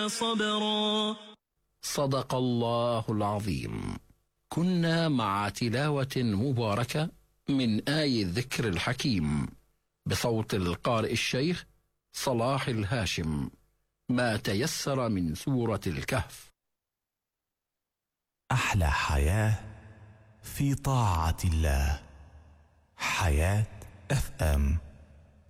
صبرا. صدق الله العظيم. كنا مع تلاوة مباركة من آي الذكر الحكيم بصوت القارئ الشيخ صلاح الهاشم، ما تيسر من سورة الكهف. أحلى حياة في طاعة الله. حياة FM.